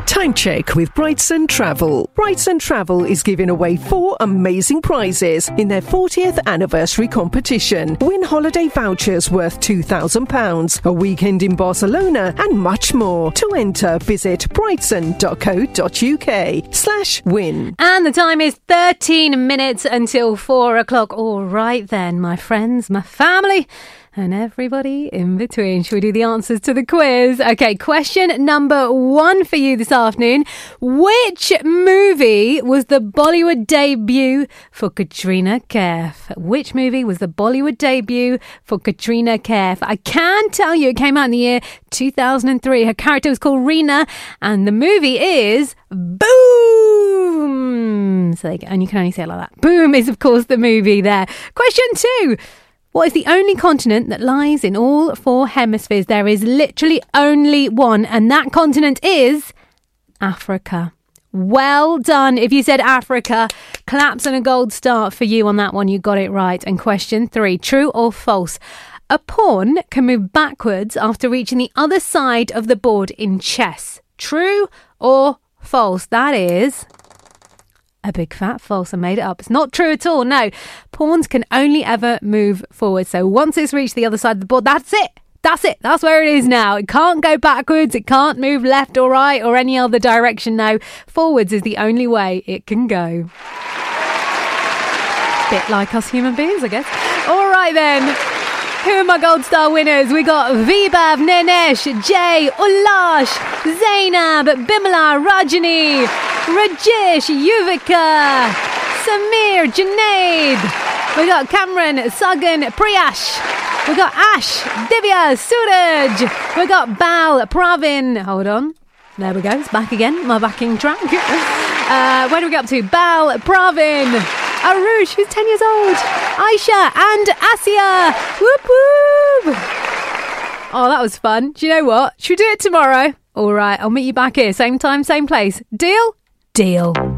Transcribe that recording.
Time check with Brightson Travel. Brightson Travel is giving away 4 amazing prizes in their 40th anniversary competition. Win holiday vouchers worth £2,000, a weekend in Barcelona, and much more. To enter, visit brightson.co.uk/win. And the time is 13 minutes until 4 o'clock. All right then, my friends, my family, and everybody in between. Should we do the answers to the quiz? Okay, question number 1 for you this afternoon. Which movie was the Bollywood debut for Katrina Kaif? Which movie was the Bollywood debut for Katrina Kaif? I can tell you it came out in the year 2003. Her character was called Reena, and the movie is Boom! And you can only say it like that. Boom is, of course, the movie there. Question 2. What is the only continent that lies in all 4 hemispheres? There is literally only one, and that continent is Africa. Well done. If you said Africa, claps and a gold star for you on that one. You got it right. And question 3, true or false? A pawn can move backwards after reaching the other side of the board in chess. True or false? That is a big fat false. I made it up. It's not true at all. No, pawns can only ever move forward. So once it's reached the other side of the board, that's it. That's it. That's where it is now. It can't go backwards. It can't move left or right or any other direction. No, forwards is the only way it can go. Bit like us human beings, I guess. All right then. Who are my gold star winners? We got Vibhav, Ninesh, Jay, Ulash, Zainab, Bimala, Rajani, Rajesh, Yuvika, Samir, Junaid. We got Cameron, Sagan, Priyash. We got Ash, Divya, Suraj. We got Bal, Pravin. Hold on. There we go. It's back again. My backing track. Where do we get up to? Bal, Pravin, Arush, who's 10 years old, Aisha and Asia. Whoop whoop. Oh, that was fun. Do you know what? Should we do it tomorrow? All right, I'll meet you back here. Same time, same place. Deal? Deal.